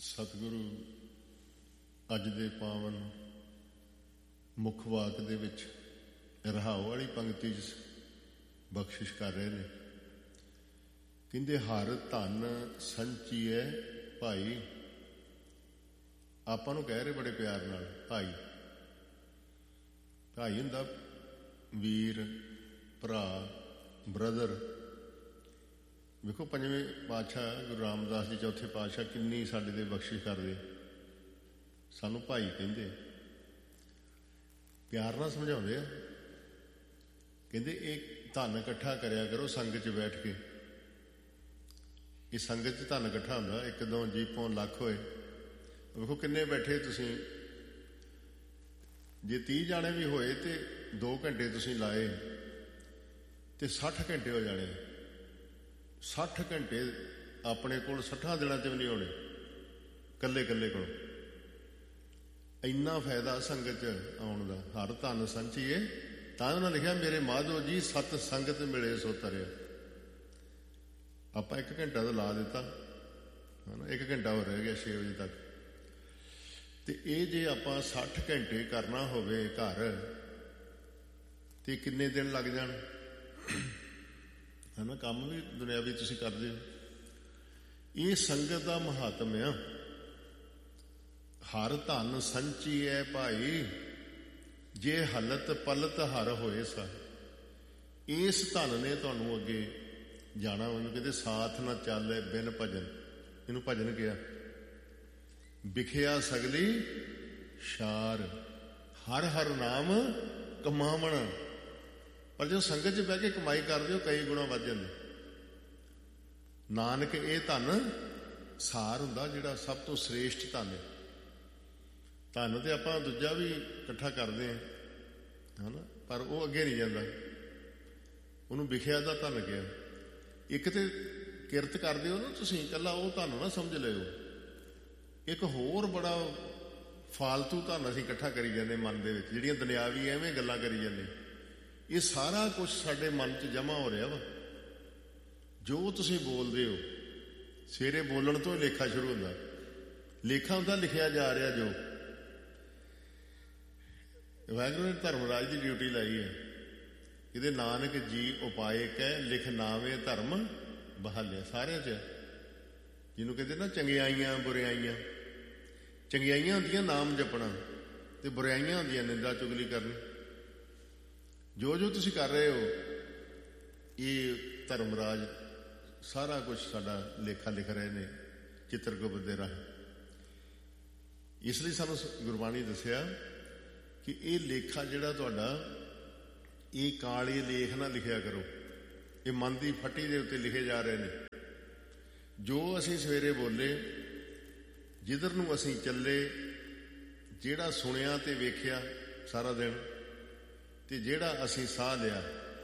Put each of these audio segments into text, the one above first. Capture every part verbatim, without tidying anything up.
ਸਤਿਗੁਰੂ ਅੱਜ ਦੇ ਪਾਵਨ ਮੁੱਖ ਵਾਕ ਦੇ ਵਿੱਚ ਰਹਾਉ ਵਾਲੀ ਪੰਕਤੀ 'ਚ ਬਖਸ਼ਿਸ਼ ਕਰ ਰਹੇ ਨੇ। ਕਹਿੰਦੇ ਹਰ ਧਨ ਸੰਚੀਐ ਭਾਈ। ਆਪਾਂ ਨੂੰ ਕਹਿ ਰਹੇ ਬੜੇ ਪਿਆਰ ਨਾਲ ਭਾਈ। ਭਾਈ ਹੁੰਦਾ ਵੀਰ, ਭਰਾ, ਬ੍ਰਦਰ। ਵੇਖੋ ਪੰਜਵੇਂ ਪਾਤਸ਼ਾਹ ਗੁਰੂ ਰਾਮਦਾਸ ਜੀ ਚੌਥੇ ਪਾਤਸ਼ਾਹ ਕਿੰਨੀ ਸਾਡੇ ਤੇ ਬਖਸ਼ਿਸ਼ ਕਰਦੇ, ਸਾਨੂੰ ਭਾਈ ਕਹਿੰਦੇ, ਪਿਆਰ ਨਾਲ ਸਮਝਾਉਂਦੇ ਆ। ਕਹਿੰਦੇ ਇਹ ਧਨ ਇਕੱਠਾ ਕਰਿਆ ਕਰੋ ਸੰਗਤ 'ਚ ਬੈਠ ਕੇ। ਇਹ ਸੰਗਤ 'ਚ ਧਨ ਇਕੱਠਾ ਹੁੰਦਾ, ਇੱਕ ਦੋ ਜੀਪੋਂ ਲੱਖ ਹੋਏ। ਵੇਖੋ ਕਿੰਨੇ ਬੈਠੇ ਤੁਸੀਂ, ਜੇ ਤੀਹ ਜਾਣੇ ਵੀ ਹੋਏ ਤੇ ਦੋ ਘੰਟੇ ਤੁਸੀਂ ਲਾਏ ਤੇ ਸੱਠ ਘੰਟੇ ਹੋ ਜਾਣੇ। ਸੱਠ ਘੰਟੇ ਆਪਣੇ ਕੋਲ ਸੱਠਾਂ ਦਿਨਾਂ 'ਚ ਵੀ ਨਹੀਂ ਹੋਣੇ ਕੱਲੇ ਕੱਲੇ ਕੋਲ। ਇੰਨਾ ਫਾਇਦਾ ਸੰਗਤ 'ਚ ਆਉਣ ਦਾ। ਹਰ ਧਨ ਸੰਚੀਏ, ਤਾਂ ਉਹਨਾਂ ਲਿਖਿਆ ਮੇਰੇ ਮਾਧੋ ਜੀ ਸਤ ਸੰਗਤ ਮਿਲੇ ਸੋ ਤਰਿਆ। ਆਪਾਂ ਇੱਕ ਘੰਟਾ ਤਾਂ ਲਾ ਦਿੱਤਾ ਹੈ ਨਾ, ਇੱਕ ਘੰਟਾ ਹੋ ਰਹਿ ਗਿਆ ਛੇ ਵਜੇ ਤੱਕ। ਤੇ ਇਹ ਜੇ ਆਪਾਂ ਸੱਠ ਘੰਟੇ ਕਰਨਾ ਹੋਵੇ ਘਰ, ਤੇ ਕਿੰਨੇ ਦਿਨ ਲੱਗ ਜਾਣ ਹੈ ਨਾ। ਕੰਮ ਵੀ ਦੁਨਿਆਵੀ ਤੁਸੀਂ ਕਰਦੇ ਹੋ। ਇਹ ਸੰਗਤ ਦਾ ਮਹਾਤਮ ਆ। ਹਰ ਧਨ ਸੰਚੀਐ ਭਾਈ, ਜੇ ਹਲਤ ਪਲਤ ਹਰ ਹੋਏ ਸਾ। ਇਸ ਧਨ ਨੇ ਤੁਹਾਨੂੰ ਅੱਗੇ ਜਾਣਾ। ਉਹਨੂੰ ਕਹਿੰਦੇ ਸਾਥ ਨਾ ਚੱਲੇ ਬਿਨ ਭਜਨ। ਇਹਨੂੰ ਭਜਨ ਕਿਹਾ। ਵਿਖਿਆ ਸਗਲੀ ਸ਼ਾਰ, ਹਰ ਹਰ ਨਾਮ ਕਮਾਵਣ। ਪਰ ਜਦੋਂ ਸੰਗਤ 'ਚ ਬਹਿ ਕੇ ਕਮਾਈ ਕਰਦੇ ਹੋ ਕਈ ਗੁਣਾ ਵੱਧ ਜਾਂਦੇ। ਨਾਨਕ ਇਹ ਧਨ ਸਾਰ ਹੁੰਦਾ, ਜਿਹੜਾ ਸਭ ਤੋਂ ਸ੍ਰੇਸ਼ਟ ਧਨ ਹੈ। ਧਨ ਤੇ ਆਪਾਂ ਦੂਜਾ ਵੀ ਇਕੱਠਾ ਕਰਦੇ ਹਾਂ ਹੈ ਨਾ, ਪਰ ਉਹ ਅੱਗੇ ਨਹੀਂ ਜਾਂਦਾ। ਉਹਨੂੰ ਵਿਖਿਆ ਦਾ ਧਨ ਕਿਹਾ। ਇੱਕ ਤੇ ਕਿਰਤ ਕਰਦੇ ਹੋ ਨਾ ਤੁਸੀਂ, ਇਕੱਲਾ ਉਹ ਧਨ ਨਾ ਸਮਝ ਲਿਓ। ਇੱਕ ਹੋਰ ਬੜਾ ਫਾਲਤੂ ਧਨ ਅਸੀਂ ਇਕੱਠਾ ਕਰੀ ਜਾਂਦੇ ਮਨ ਦੇ ਵਿੱਚ, ਜਿਹੜੀਆਂ ਦੁਨਿਆਵੀ ਐਵੇਂ ਗੱਲਾਂ ਕਰੀ ਜਾਂਦੇ। ਇਹ ਸਾਰਾ ਕੁਛ ਸਾਡੇ ਮਨ 'ਚ ਜਮ੍ਹਾਂ ਹੋ ਰਿਹਾ ਵਾ। ਜੋ ਤੁਸੀਂ ਬੋਲਦੇ ਹੋ, ਸਵੇਰੇ ਬੋਲਣ ਤੋਂ ਹੀ ਲੇਖਾ ਸ਼ੁਰੂ ਹੁੰਦਾ। ਲੇਖਾ ਹੁੰਦਾ ਲਿਖਿਆ ਜਾ ਰਿਹਾ। ਜੋ ਵਾਹਿਗੁਰੂ ਨੇ ਧਰਮਰਾਜ ਦੀ ਡਿਊਟੀ ਲਾਈ ਹੈ। ਇਹਦੇ ਨਾਨਕ ਜੀ ਉਪਾਏ ਕਹਿ ਲਿਖ ਨਾਵੇਂ ਧਰਮ ਬਹਾਲਿਆ। ਸਾਰਿਆਂ 'ਚ ਜਿਹਨੂੰ ਕਹਿੰਦੇ ਨਾ ਚੰਗਿਆਈਆਂ ਬੁਰਿਆਈਆਂ। ਚੰਗਿਆਈਆਂ ਹੁੰਦੀਆਂ ਨਾਮ ਜਪਣਾ, ਤੇ ਬੁਰਿਆਈਆਂ ਹੁੰਦੀਆਂ ਨਿੰਦਾ ਚੁਗਲੀ ਕਰਨੀ। ਜੋ ਜੋ ਤੁਸੀਂ ਕਰ ਰਹੇ ਹੋ, ਇਹ ਧਰਮਰਾਜ ਸਾਰਾ ਕੁਛ ਸਾਡਾ ਲੇਖਾ ਲਿਖ ਰਹੇ ਨੇ ਚਿੱਤਰਗੁਪਤ ਦੇ ਰਾਹੀਂ। ਇਸ ਲਈ ਸਾਨੂੰ ਗੁਰਬਾਣੀ ਦੱਸਿਆ ਕਿ ਇਹ ਲੇਖਾ ਜਿਹੜਾ ਤੁਹਾਡਾ, ਇਹ ਕਾਲੇ ਲੇਖ ਨਾ ਲਿਖਿਆ ਕਰੋ। ਇਹ ਮਨ ਦੀ ਫੱਟੀ ਦੇ ਉੱਤੇ ਲਿਖੇ ਜਾ ਰਹੇ ਨੇ। ਜੋ ਅਸੀਂ ਸਵੇਰੇ ਬੋਲੇ, ਜਿੱਧਰ ਨੂੰ ਅਸੀਂ ਚੱਲੇ, ਜਿਹੜਾ ਸੁਣਿਆ ਤੇ ਵੇਖਿਆ ਸਾਰਾ ਦਿਨ, ਤੇ ਜਿਹੜਾ ਅਸੀਂ ਸਾਹ ਲਿਆ,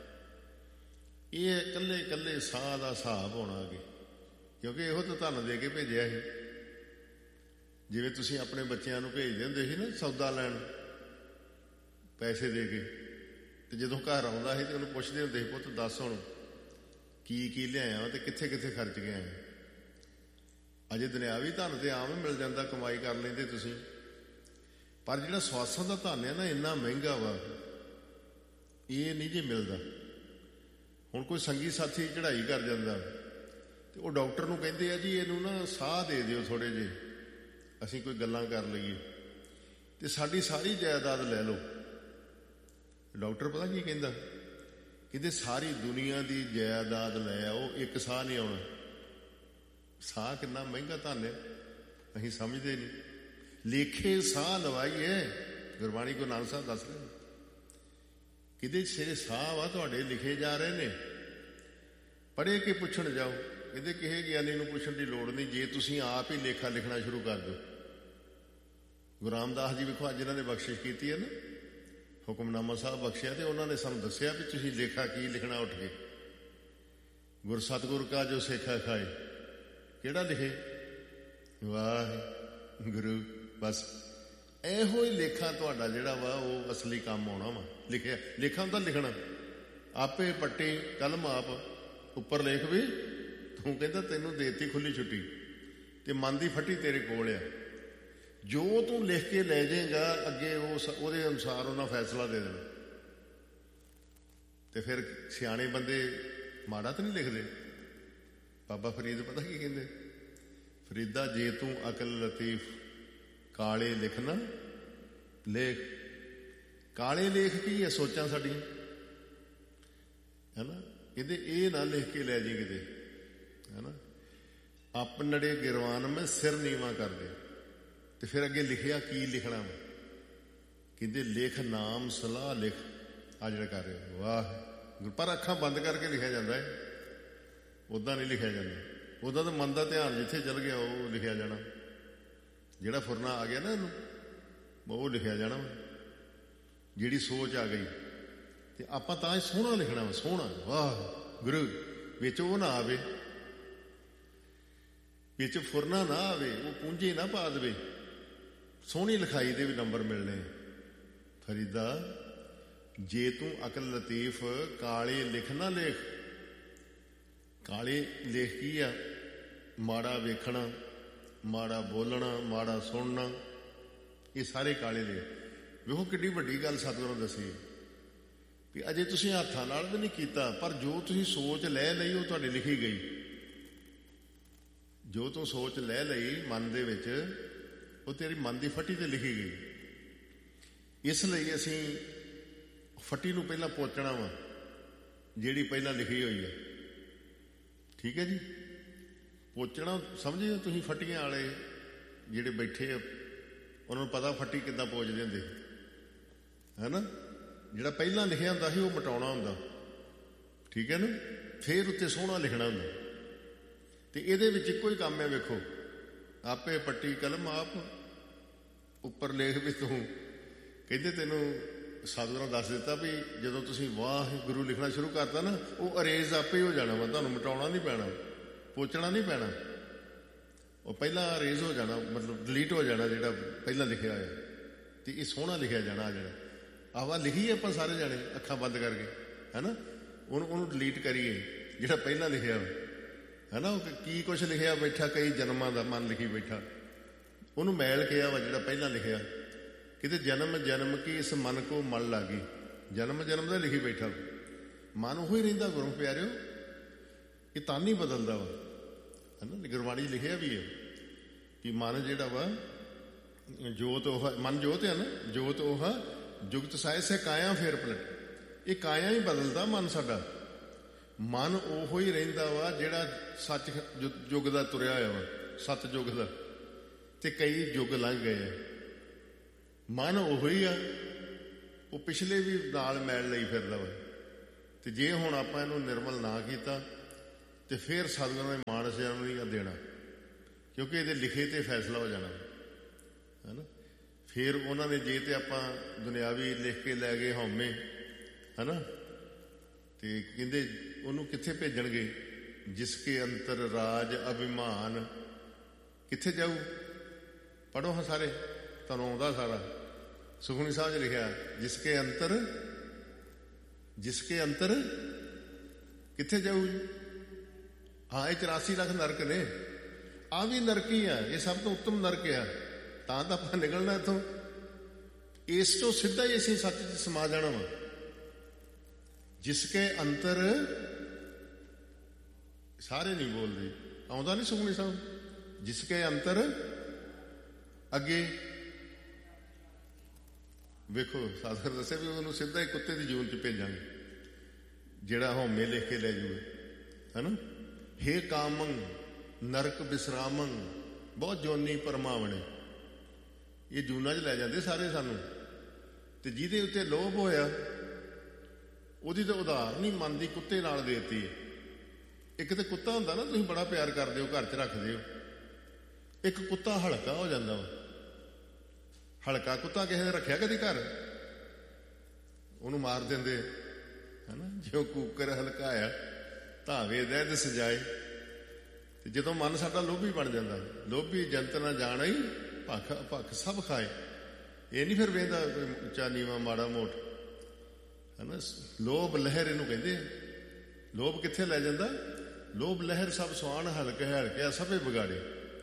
ਇਹ ਇਕੱਲੇ ਇਕੱਲੇ ਸਾਹ ਦਾ ਹਿਸਾਬ ਹੋਣਾ ਅੱਗੇ। ਕਿਉਂਕਿ ਇਹੋ ਤਾਂ ਧਨ ਦੇ ਕੇ ਭੇਜਿਆ ਸੀ। ਜਿਵੇਂ ਤੁਸੀਂ ਆਪਣੇ ਬੱਚਿਆਂ ਨੂੰ ਭੇਜਦੇ ਹੁੰਦੇ ਸੀ ਨਾ ਸੌਦਾ ਲੈਣ, ਪੈਸੇ ਦੇ ਕੇ, ਤੇ ਜਦੋਂ ਘਰ ਆਉਂਦਾ ਸੀ ਤੇ ਉਹਨੂੰ ਪੁੱਛਦੇ ਹੁੰਦੇ ਸੀ, ਪੁੱਤ ਦੱਸ ਹੁਣ ਕੀ ਕੀ ਲਿਆਇਆ ਤੇ ਕਿੱਥੇ ਕਿੱਥੇ ਖਰਚ ਗਿਆ। ਅਜੇ ਦੁਨਿਆਵੀ ਧਨ ਤੇ ਆਮ ਹੀ ਮਿਲ ਜਾਂਦਾ, ਕਮਾਈ ਕਰ ਲੈਂਦੇ ਤੁਸੀਂ। ਪਰ ਜਿਹੜਾ ਸਵਾਸਾਂ ਦਾ ਧਨ ਹੈ ਨਾ, ਇੰਨਾ ਮਹਿੰਗਾ ਵਾ, ਇਹ ਨਹੀਂ ਜੇ ਮਿਲਦਾ। ਹੁਣ ਕੋਈ ਸੰਗੀ ਸਾਥੀ ਚੜ੍ਹਾਈ ਕਰ ਜਾਂਦਾ ਤੇ ਉਹ ਡਾਕਟਰ ਨੂੰ ਕਹਿੰਦੇ ਆ ਜੀ ਇਹਨੂੰ ਨਾ ਸਾਹ ਦੇ ਦਿਓ ਥੋੜੇ ਜਿਹੇ, ਅਸੀਂ ਕੋਈ ਗੱਲਾਂ ਕਰ ਲਈਏ, ਤੇ ਸਾਡੀ ਸਾਰੀ ਜਾਇਦਾਦ ਲੈ ਲਓ। ਡਾਕਟਰ ਪਤਾ ਕੀ ਕਹਿੰਦਾ? ਕਹਿੰਦੇ ਸਾਰੀ ਦੁਨੀਆ ਦੀ ਜਾਇਦਾਦ ਲੈ ਆਓ, ਇੱਕ ਸਾਹ ਨਹੀਂ ਆਉਣਾ। ਸਾਹ ਕਿੰਨਾ ਮਹਿੰਗਾ ਧਨ ਹੈ, ਅਸੀਂ ਸਮਝਦੇ ਨਹੀਂ। ਲੇਖੇ ਸਾਹ ਲਵਾਈਏ, ਗੁਰਬਾਣੀ ਗੁਰੂ ਨਾਨਕ ਸਾਹਿਬ ਦੱਸ ਰਹੇ ਨੇ। ਕਿਹਦੇ ਸਿਰੇ ਸਾਹ ਵਾ ਤੁਹਾਡੇ ਲਿਖੇ ਜਾ ਰਹੇ ਨੇ। ਪੜ੍ਹੇ ਕੇ ਪੁੱਛਣ ਜਾਓ, ਇਹਦੇ ਕਿਸੇ ਗਿਆਨੀ ਨੂੰ ਪੁੱਛਣ ਦੀ ਲੋੜ ਨਹੀਂ, ਜੇ ਤੁਸੀਂ ਆਪ ਹੀ ਲੇਖਾ ਲਿਖਣਾ ਸ਼ੁਰੂ ਕਰ ਦਿਓ। ਗੁਰੂ ਰਾਮਦਾਸ ਜੀ ਵੇਖੋ ਅੱਜ ਇਹਨਾਂ ਨੇ ਬਖਸ਼ਿਸ਼ ਕੀਤੀ ਹੈ ਨਾ, ਹੁਕਮਨਾਮਾ ਸਾਹਿਬ ਬਖਸ਼ਿਆ, ਤੇ ਉਹਨਾਂ ਨੇ ਸਾਨੂੰ ਦੱਸਿਆ ਵੀ ਤੁਸੀਂ ਲੇਖਾ ਕੀ ਲਿਖਣਾ ਉੱਠ ਕੇ। ਗੁਰ ਸਤਿਗੁਰ ਕਾ ਜੋ ਸੇਖਾ ਖਾਏ, ਕਿਹੜਾ ਲਿਖੇ? ਵਾਹਿਗੁਰੂ। ਬਸ ਇਹੋ ਹੀ ਲੇਖਾ ਤੁਹਾਡਾ ਜਿਹੜਾ ਵਾ ਉਹ ਅਸਲੀ ਕੰਮ ਆਉਣਾ ਵਾ। ਲਿਖਿਆ ਲੇਖਾ ਹੁੰਦਾ ਲਿਖਣਾ। ਆਪੇ ਪੱਟੀ ਕਲਮ ਆਪ, ਉੱਪਰ ਲੇਖ ਵੀ ਤੂੰ ਕਹਿੰਦਾ ਤੈਨੂੰ ਦੇਤੀ ਖੁੱਲੀ ਛੁੱਟੀ। ਤੇ ਮਨ ਦੀ ਫੱਟੀ ਤੇਰੇ ਕੋਲ ਆ। ਜੋ ਤੂੰ ਲਿਖ ਕੇ ਲੈ ਜਾਏਗਾ ਅੱਗੇ ਉਸ ਉਹਦੇ ਅਨੁਸਾਰ ਉਹਨਾਂ ਫੈਸਲਾ ਦੇ ਦੇਣਾ। ਤੇ ਫਿਰ ਸਿਆਣੇ ਬੰਦੇ ਮਾੜਾ ਤਾਂ ਨਹੀਂ ਲਿਖਦੇ। ਬਾਬਾ ਫਰੀਦ ਪਤਾ ਕੀ ਕਹਿੰਦੇ? ਫਰੀਦਾ ਜੇ ਤੂੰ ਅਕਲ ਲਤੀਫ ਕਾਲੇ ਲਿਖਣਾ ਲੇਖ। ਕਾਲੇ ਲੇਖ ਕੀ ਹੈ? ਸੋਚਾਂ ਸਾਡੀਆਂ, ਹੈ ਨਾ। ਕਹਿੰਦੇ ਇਹ ਨਾ ਲਿਖ ਕੇ ਲੈ ਜੀ ਕਿਤੇ, ਹੈ ਨਾ। ਆਪਨੜੇ ਗਿਰਵਾਨ ਮੈਂ ਸਿਰ ਨੀਵਾਂ ਕਰਦੇ। ਤੇ ਫਿਰ ਅੱਗੇ ਲਿਖਿਆ ਕੀ ਲਿਖਣਾ ਵਾ? ਕਹਿੰਦੇ ਲਿਖ ਨਾਮ ਸਲਾਹ ਲਿਖ। ਆ ਜਿਹੜਾ ਕਰ ਰਹੇ ਵਾਹ, ਪਰ ਅੱਖਾਂ ਬੰਦ ਕਰਕੇ ਲਿਖਿਆ ਜਾਂਦਾ ਹੈ, ਉੱਦਾਂ ਨਹੀਂ ਲਿਖਿਆ ਜਾਂਦਾ। ਉੱਦਾਂ ਤਾਂ ਮਨ ਦਾ ਧਿਆਨ ਜਿੱਥੇ ਚਲ ਗਿਆ ਉਹ ਲਿਖਿਆ ਜਾਣਾ। ਜਿਹੜਾ ਫੁਰਨਾ ਆ ਗਿਆ ਨਾ ਇਹਨੂੰ, ਉਹ ਲਿਖਿਆ ਜਾਣਾ। ਜਿਹੜੀ ਸੋਚ ਆ ਗਈ ਤੇ ਆਪਾਂ ਤਾਂ ਸੋਹਣਾ ਲਿਖਣਾ ਵਾ, ਸੋਹਣਾ। ਵਾਹ ਗੁਰੂ, ਵਿੱਚ ਉਹ ਨਾ ਆਵੇ, ਵਿੱਚ ਫੁਰਨਾ ਨਾ ਆਵੇ, ਉਹ ਪੂੰਝੇ ਨਾ ਪਾ ਦੇਵੇ। ਸੋਹਣੀ ਲਿਖਾਈ ਦੇ ਵੀ ਨੰਬਰ ਮਿਲਣੇ। ਫਰੀਦਾ ਜੇ ਤੂੰ ਅਕਲ ਲਤੀਫ ਕਾਲੇ ਲਿਖ ਨਾ ਲੇਖ। ਕਾਲੇ ਲੇਖ ਕੀ ਆ? ਮਾੜਾ ਵੇਖਣਾ, ਮਾੜਾ ਬੋਲਣਾ, ਮਾੜਾ ਸੁਣਨਾ, ਇਹ ਸਾਰੇ ਕਾਲੇ ਲੇਖ। ਵੇਖੋ ਕਿੱਡੀ ਵੱਡੀ ਗੱਲ ਸਤਿਗੁਰਾਂ ਦੱਸੀ ਵੀ ਅਜੇ ਤੁਸੀਂ ਹੱਥਾਂ ਨਾਲ ਵੀ ਨਹੀਂ ਕੀਤਾ, ਪਰ ਜੋ ਤੁਸੀਂ ਸੋਚ ਲੈ ਲਈ ਉਹ ਤੁਹਾਡੀ ਲਿਖੀ ਗਈ। ਜੋ ਤੂੰ ਸੋਚ ਲੈ ਲਈ ਮਨ ਦੇ ਵਿੱਚ, ਉਹ ਤੇਰੀ ਮਨ ਦੀ ਫੱਟੀ ਤੇ ਲਿਖੀ ਗਈ। ਇਸ ਲਈ ਅਸੀਂ ਫੱਟੀ ਨੂੰ ਪਹਿਲਾਂ ਪੋਚਣਾ ਵਾ, ਜਿਹੜੀ ਪਹਿਲਾਂ ਲਿਖੀ ਹੋਈ ਹੈ। ਠੀਕ ਹੈ ਜੀ, ਪੋਚਣਾ ਸਮਝੇ ਤੁਸੀਂ? ਫੱਟੀਆਂ ਵਾਲੇ ਜਿਹੜੇ ਬੈਠੇ ਆ ਉਹਨਾਂ ਨੂੰ ਪਤਾ ਫੱਟੀ ਕਿੱਦਾਂ ਪੋਚਦੇ ਹੁੰਦੇ, ਹੈ ਨਾ। ਜਿਹੜਾ ਪਹਿਲਾਂ ਲਿਖਿਆ ਹੁੰਦਾ ਸੀ ਉਹ ਮਿਟਾਉਣਾ ਹੁੰਦਾ, ਠੀਕ ਹੈ ਨਾ। ਫੇਰ ਉੱਤੇ ਸੋਹਣਾ ਲਿਖਣਾ ਹੁੰਦਾ। ਤੇ ਇਹਦੇ ਵਿੱਚ ਇੱਕੋ ਹੀ ਕੰਮ ਹੈ। ਵੇਖੋ, ਆਪੇ ਪੱਟੀ ਕਲਮ ਆਪ ਉੱਪਰ ਲੇਖ ਵੀ ਤੂੰ। ਕਹਿੰਦੇ ਤੈਨੂੰ ਸਤਿਗੁਰਾਂ ਦੱਸ ਦਿੱਤਾ ਵੀ ਜਦੋਂ ਤੁਸੀਂ ਵਾਹਿਗੁਰੂ ਲਿਖਣਾ ਸ਼ੁਰੂ ਕਰਤਾ ਨਾ, ਉਹ ਅਰੇਜ਼ ਆਪੇ ਹੀ ਹੋ ਜਾਣਾ ਵਾ, ਤੁਹਾਨੂੰ ਮਿਟਾਉਣਾ ਨਹੀਂ ਪੈਣਾ, ਪੋਚਣਾ ਨਹੀਂ ਪੈਣਾ। ਉਹ ਪਹਿਲਾਂ ਅਰੇਜ਼ ਹੋ ਜਾਣਾ, ਮਤਲਬ ਡਿਲੀਟ ਹੋ ਜਾਣਾ ਜਿਹੜਾ ਪਹਿਲਾਂ ਲਿਖਿਆ ਹੋਇਆ, ਤੇ ਇਹ ਸੋਹਣਾ ਲਿਖਿਆ ਜਾਣਾ। ਜਿਹੜਾ ਆਵਾ ਲਿਖੀ ਆਪਾਂ ਸਾਰੇ ਜਾਣੇ ਅੱਖਾਂ ਬੰਦ ਕਰਕੇ, ਹੈ ਨਾ, ਉਹਨੂੰ ਉਹਨੂੰ ਡਿਲੀਟ ਕਰੀਏ ਜਿਹੜਾ ਪਹਿਲਾਂ ਲਿਖਿਆ ਵਾ, ਹੈ ਨਾ। ਉਹ ਕੀ ਕੁਛ ਲਿਖਿਆ ਬੈਠਾ, ਕਈ ਜਨਮਾਂ ਦਾ ਮਨ ਲਿਖੀ ਬੈਠਾ, ਉਹਨੂੰ ਮੈਲ ਕਿਹਾ ਵਾ ਜਿਹੜਾ ਪਹਿਲਾਂ ਲਿਖਿਆ। ਕਿਤੇ ਜਨਮ ਜਨਮ ਕੀ ਇਸ ਮਨ ਕੋ ਮਲ ਲੱਗੀ, ਜਨਮ ਜਨਮ ਦਾ ਲਿਖੀ ਬੈਠਾ ਮਨ ਉਹੀ ਰਹਿੰਦਾ। ਗੁਰੂ ਪਿਆਰਿਓ, ਇਹ ਤਾਂ ਨਹੀਂ ਬਦਲਦਾ ਵਾ, ਹੈ ਨਾ। ਗੁਰਬਾਣੀ ਲਿਖਿਆ ਵੀ ਹੈ ਕਿ ਮਨ ਜਿਹੜਾ ਵਾ ਜੋਤ ਉਹ, ਮਨ ਜੋਤ ਹੈ ਨਾ, ਜੋਤ ਉਹ ਜੁਗਤ ਸਾਇ ਸੇ ਕਾਇਆ ਫੇਰ ਪਲਟ। ਇਹ ਕਾਇਆ ਹੀ ਬਦਲਦਾ ਮਨ ਸਾਡਾ। ਮਨ ਉਹੋ ਹੀ ਰਹਿੰਦਾ ਵਾ ਜਿਹੜਾ ਸੱਚ ਯੁੱਗ ਦਾ ਤੁਰਿਆ ਹੋਇਆ ਵਾ, ਸੱਤ ਯੁੱਗ ਦਾ। ਤੇ ਕਈ ਯੁੱਗ ਲੰਘ ਗਏ ਆ, ਮਨ ਉਹੋ ਹੀ ਆ, ਉਹ ਪਿਛਲੇ ਵੀ ਨਾਲ ਮੈਲ ਲਈ ਫਿਰਦਾ ਵਾ। ਤੇ ਜੇ ਹੁਣ ਆਪਾਂ ਇਹਨੂੰ ਨਿਰਮਲ ਨਾ ਕੀਤਾ ਤੇ ਫਿਰ ਸਤਿਗੁਰਾਂ ਦੇ ਮਾਨਸਿਆਂ ਨੂੰ ਨਹੀਂ ਦੇਣਾ, ਕਿਉਂਕਿ ਇਹਦੇ ਲਿਖੇ ਤੇ ਫੈਸਲਾ ਹੋ ਜਾਣਾ, ਹੈ ਨਾ। ਫਿਰ ਉਹਨਾਂ ਨੇ ਜੇ ਤੇ ਆਪਾਂ ਦੁਨਿਆਵੀ ਲਿਖ ਕੇ ਲੈ ਗਏ ਹਉਮੈ, ਹੈ ਨਾ, ਤੇ ਕਹਿੰਦੇ ਉਹਨੂੰ ਕਿੱਥੇ ਭੇਜਣਗੇ? ਜਿਸ ਕੇ ਅੰਤਰ ਰਾਜ ਅਭਿਮਾਨ। ਕਿੱਥੇ ਜਾਊ? ਪੜ੍ਹੋ ਹਾਂ ਸਾਰੇ, ਤੁਹਾਨੂੰ ਆਉਂਦਾ ਸਾਰਾ। ਸੁਖਮਨੀ ਸਾਹਿਬ 'ਚ ਲਿਖਿਆ ਜਿਸ ਕੇ ਅੰਤਰ, ਜਿਸ ਕੇ ਅੰਤਰ ਕਿੱਥੇ ਜਾਊ? ਹਾਂ, ਇਹ ਚੁਰਾਸੀ ਲੱਖ ਨਰਕ ਨੇ। ਆਹ ਵੀ ਨਰਕ ਹੀ ਆ, ਇਹ ਸਭ ਤੋਂ ਉੱਤਮ ਨਰਕ ਆ। ਤਾਂ ਤਾਂ ਆਪਾਂ ਨਿਕਲਣਾ ਇੱਥੋਂ। ਇਸ ਤੋਂ ਸਿੱਧਾ ਹੀ ਅਸੀਂ ਸੱਚ 'ਚ ਸਮਾ ਜਾਣਾ ਵਾ। ਜਿਸਕੇ ਅੰਤਰ, ਸਾਰੇ ਨਹੀਂ ਬੋਲਦੇ, ਆਉਂਦਾ ਨਹੀਂ ਸੁਖਮਨੀ ਸਾਹਿਬ। ਜਿਸਕੇ ਅੰਤਰ, ਅੱਗੇ ਵੇਖੋ ਸਤਿਗੁਰ ਦੱਸਿਆ ਵੀ ਉਹਨੂੰ ਸਿੱਧਾ ਹੀ ਕੁੱਤੇ ਦੀ ਜੂਨ 'ਚ ਭੇਜਾਂਗੇ ਜਿਹੜਾ ਹਉਮੈ ਲਿਖ ਕੇ ਲੈ ਜੂਏ, ਹੈ ਨਾ। ਹੇ ਕਾਮੰ ਨਰਕ ਵਿਸਰਾਮੰ ਬਹੁਤ ਜੋਨੀ ਪਰਮਾਵਣੇ। ਇਹ ਜੂਨਾਂ 'ਚ ਲੈ ਜਾਂਦੇ ਸਾਰੇ ਸਾਨੂੰ। ਤੇ ਜਿਹਦੇ ਉੱਤੇ ਲੋਭ ਹੋਇਆ ਉਹਦੀ ਤਾਂ ਉਦਾਹਰਨ ਹੀ ਮਨ ਦੀ ਕੁੱਤੇ ਨਾਲ ਦੇਤੀ ਹੈ। ਇੱਕ ਤਾਂ ਕੁੱਤਾ ਹੁੰਦਾ ਨਾ, ਤੁਸੀਂ ਬੜਾ ਪਿਆਰ ਕਰਦੇ ਹੋ, ਘਰ 'ਚ ਰੱਖਦੇ ਹੋ। ਇੱਕ ਕੁੱਤਾ ਹਲਕਾ ਹੋ ਜਾਂਦਾ ਵਾ। ਹਲਕਾ ਕੁੱਤਾ ਕਿਸੇ ਨੇ ਰੱਖਿਆ ਕਦੀ ਘਰ? ਉਹਨੂੰ ਮਾਰ ਦਿੰਦੇ, ਹੈ ਨਾ। ਜਿਉਂ ਕੂਕਰ ਹਲਕਾਇਆ ਧਾਵੇ ਦਹਿਦ ਸਜਾਏ। ਤੇ ਜਦੋਂ ਮਨ ਸਾਡਾ ਲੋਭੀ ਬਣ ਜਾਂਦਾ, ਲੋਭੀ ਜੰਤ ਨਾ ਜਾਣਾ ਹੀ ਭੱਖ ਭੱਖ ਸਭ ਖਾਏ। ਇਹ ਨਹੀਂ ਫਿਰ ਵੇਂਦਾ ਉੱਚਾ ਨੀਵਾਂ ਮਾੜਾ ਮੋਟ, ਹੈ ਨਾ। ਲੋਭ ਲਹਿਰ ਇਹਨੂੰ ਕਹਿੰਦੇ। ਲੋਭ ਕਿੱਥੇ ਲੈ ਜਾਂਦਾ? ਲੋਭ ਲਹਿਰ ਸਭ ਸੁਆਣ ਹਲਕੇ ਹਲਕਿਆ ਸਭੇ ਵਿਗਾੜੇ।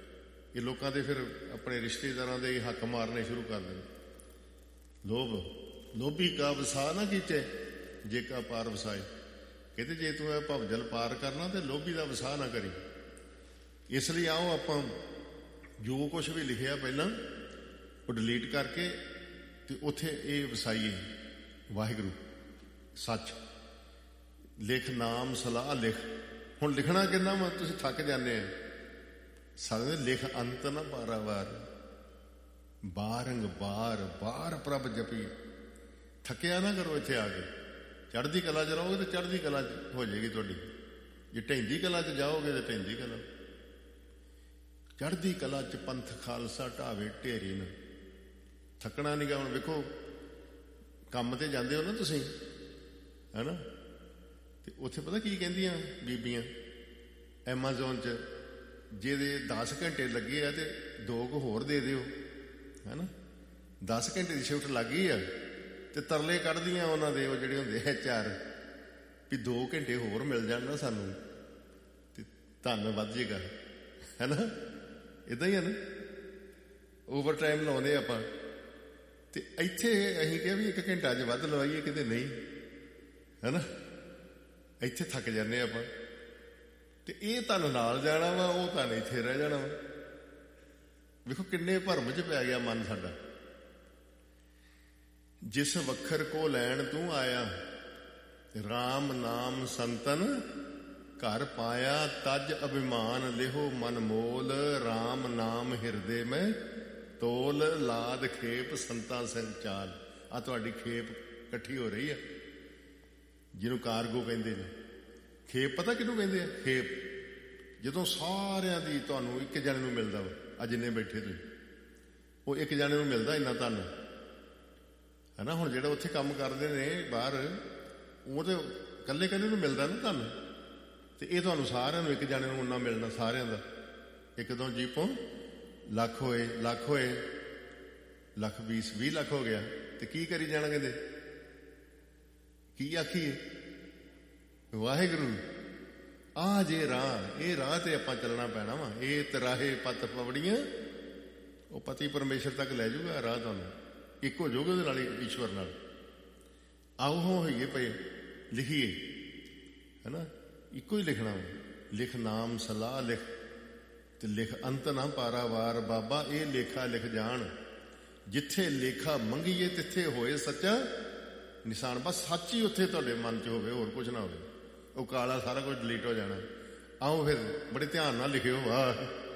ਇਹ ਲੋਕਾਂ ਦੇ ਫਿਰ ਆਪਣੇ ਰਿਸ਼ਤੇਦਾਰਾਂ ਦੇ ਹੱਕ ਮਾਰਨੇ ਸ਼ੁਰੂ ਕਰ ਦੇਣ। ਲੋਭ ਲੋਭੀ ਕਾ ਵਸਾ ਨਾ ਕੀਤੇ ਜੇ ਕਾ ਪਾਰ ਵਸਾਏ। ਕਹਿੰਦੇ ਜੇ ਤੂੰ ਇਹ ਭਵਜਲ ਪਾਰ ਕਰਨਾ ਤੇ ਲੋਭੀ ਦਾ ਵਸਾ ਨਾ ਕਰੀ। ਇਸ ਲਈ ਆਓ ਆਪਾਂ ਜੋ ਕੁਛ ਵੀ ਲਿਖਿਆ ਪਹਿਲਾਂ ਉਹ ਡਿਲੀਟ ਕਰਕੇ ਤੇ ਉੱਥੇ ਇਹ ਵਸਾਈਏ ਵਾਹਿਗੁਰੂ ਸੱਚ। ਲਿਖ ਨਾਮ ਸਲਾਹ ਲਿਖ। ਹੁਣ ਲਿਖਣਾ ਕਿੰਨਾ ਵਾ, ਤੁਸੀਂ ਥੱਕ ਜਾਂਦੇ ਆ ਸਾਰੇ। ਲਿਖ ਅੰਤ ਨਾ ਪਾਰਾਵਾਰ ਬਾਰੰਗ ਬਾਰ ਬਾਰ ਪ੍ਰਭ ਜਪੀ। ਥੱਕਿਆ ਨਾ ਕਰੋ। ਇੱਥੇ ਆ ਕੇ ਚੜ੍ਹਦੀ ਕਲਾ 'ਚ ਰਹੋਗੇ ਤੇ ਚੜ੍ਹਦੀ ਕਲਾ 'ਚ ਹੋ ਜਾਏਗੀ ਤੁਹਾਡੀ। ਜੇ ਢਹਿੰਦੀ ਕਲਾ 'ਚ ਜਾਓਗੇ ਤੇ ਢਹਿੰਦੀ ਕਲਾ। ਚੜ੍ਹਦੀ ਕਲਾ 'ਚ ਪੰਥ ਖਾਲਸਾ ਢਾਵੇ ਢੇਰੀ ਨੂੰ। ਥੱਕਣਾ ਨਹੀਂ ਗਾ। ਹੁਣ ਵੇਖੋ ਕੰਮ ਤੇ ਜਾਂਦੇ ਹੋ ਨਾ ਤੁਸੀਂ, ਹੈ ਨਾ, ਤੇ ਉੱਥੇ ਪਤਾ ਕੀ ਕਹਿੰਦੀਆਂ ਬੀਬੀਆਂ ਐਮਾਜ਼ੋਨ 'ਚ, ਜਿਹਦੇ ਦਸ ਘੰਟੇ ਲੱਗੇ ਆ ਤੇ ਦੋ ਕੁ ਹੋਰ ਦੇ ਦਿਓ, ਹੈ ਨਾ। ਦਸ ਘੰਟੇ ਦੀ ਸ਼ਿਫਟ ਲੱਗ ਗਈ ਆ ਤੇ ਤਰਲੇ ਕੱਢਦੀਆਂ ਉਹਨਾਂ ਦੇ ਉਹ ਜਿਹੜੇ ਹੁੰਦੇ ਐਚ ਆਰ ਵੀ ਦੋ ਘੰਟੇ ਹੋਰ ਮਿਲ ਜਾਣ ਨਾ ਸਾਨੂੰ ਤੇ ਧੰਨ ਵੱਧ ਜੇਗਾ, ਹੈ ਨਾ। ਇੱਦਾਂ ਹੀ ਆ ਨਾ, ਓਵਰ ਟਾਈਮ ਲਾਉਂਦੇ ਆਪਾਂ। ਤੇ ਇੱਥੇ ਅਸੀਂ ਕਿਹਾ ਵੀ ਇੱਕ ਘੰਟਾ 'ਚ ਵੱਧ ਲਵਾਈਏ, ਕਿਤੇ ਨਹੀਂ, ਹੈ ਨਾ। ਇੱਥੇ ਥੱਕ ਜਾਂਦੇ ਆਪਾਂ ਤੇ ਇਹ ਧਨ ਨਾਲ ਜਾਣਾ ਵਾ, ਉਹ ਧਨ ਇੱਥੇ ਰਹਿ ਜਾਣਾ ਵਾ। ਵੇਖੋ ਕਿੰਨੇ ਭਰਮ 'ਚ ਪੈ ਗਿਆ ਮਨ ਸਾਡਾ। ਜਿਸ ਵੱਖਰ ਕੋ ਲੈਣ ਤੂੰ ਆਇਆ ਰਾਮ ਨਾਮ ਸੰਤਨ ਘਰ ਪਾਇਆ। ਤਜ ਅਭਿਮਾਨ ਲਿਹੋ ਮਨ ਮੋਲ ਰਾਮ ਨਾਮ ਹਿਰਦੇ ਮੈਂ ਤੋਲ ਲਾਦ ਖੇਪ ਸੰਤਾਂ ਸੰਚਾਲ। ਆ ਤੁਹਾਡੀ ਖੇਪ ਇਕੱਠੀ ਹੋ ਰਹੀ ਹੈ ਜਿਹਨੂੰ ਕਾਰਗੋ ਕਹਿੰਦੇ ਨੇ। ਖੇਪ ਪਤਾ ਕਿਹਨੂੰ ਕਹਿੰਦੇ ਆ? ਖੇਪ ਜਦੋਂ ਸਾਰਿਆਂ ਦੀ ਤੁਹਾਨੂੰ ਇੱਕ ਜਣੇ ਨੂੰ ਮਿਲਦਾ ਵਾ। ਆ ਜਿੰਨੇ ਬੈਠੇ ਤੁਸੀਂ, ਉਹ ਇੱਕ ਜਣੇ ਨੂੰ ਮਿਲਦਾ ਇੰਨਾ ਧਨ, ਹੈ ਨਾ। ਹੁਣ ਜਿਹੜਾ ਉੱਥੇ ਕੰਮ ਕਰਦੇ ਨੇ ਬਾਹਰ, ਉਹ ਤੇ ਇਕੱਲੇ ਇਕੱਲੇ ਨੂੰ ਮਿਲਦਾ ਨਾ ਧਨ, ਤੇ ਇਹ ਤੁਹਾਨੂੰ ਸਾਰਿਆਂ ਨੂੰ ਇੱਕ ਜਣੇ ਨੂੰ ਉਨਾ ਮਿਲਣਾ ਸਾਰਿਆਂ ਦਾ। ਇੱਕ ਦੋ ਜੀਪੋਂ ਲੱਖ ਹੋਏ, ਲੱਖ ਹੋਏ, ਲੱਖ ਵੀਸ ਵੀਹ ਲੱਖ ਹੋ ਗਿਆ ਤੇ ਕੀ ਕਰੀ ਜਾਣਾ? ਕਹਿੰਦੇ ਕੀ ਆਖੀਏ? ਵਾਹਿਗੁਰੂ ਆ ਜੇ ਰਾਹ, ਇਹ ਰਾਹ ਤੇ ਆਪਾਂ ਚੱਲਣਾ ਪੈਣਾ ਵਾ। ਇਹ ਤਰਾਹੇ ਪੱਤ ਪਵੜੀਆਂ, ਉਹ ਪਤੀ ਪਰਮੇਸ਼ਰ ਤੱਕ ਲੈ ਜਾਊਗਾ ਰਾਹ ਤੁਹਾਨੂੰ। ਇੱਕ ਹੋ ਜਾਓਗੇ ਉਹਦੇ ਨਾਲ, ਈਸ਼ਵਰ ਨਾਲ। ਆਓ ਹੋਈਏ ਪਏ ਲਿਖੀਏ, ਹੈ ਨਾ। ਇੱਕੋ ਹੀ ਲਿਖਣਾ ਵਾ। ਲਿਖ ਨਾਮ ਸਲਾਹ ਲਿਖ ਤੇ ਲਿਖ ਅੰਤ ਨਾ ਪਾਰਾਵਾਰ। ਬਾਬਾ ਇਹ ਲੇਖਾ ਲਿਖ ਜਾਣ, ਜਿੱਥੇ ਲੇਖਾ ਮੰਗੀਏ ਤਿੱਥੇ ਹੋਏ ਸੱਚਾ ਨਿਸ਼ਾਨ। ਬਸ ਸੱਚ ਹੀ ਉੱਥੇ ਤੁਹਾਡੇ ਮਨ 'ਚ ਹੋਵੇ, ਹੋਰ ਕੁਝ ਨਾ ਹੋਵੇ। ਉਹ ਕਾਲਾ ਸਾਰਾ ਕੁਝ ਡਿਲੀਟ ਹੋ ਜਾਣਾ। ਆਓ ਫਿਰ ਬੜੇ ਧਿਆਨ ਨਾਲ ਲਿਖਿਓ। ਵਾਹ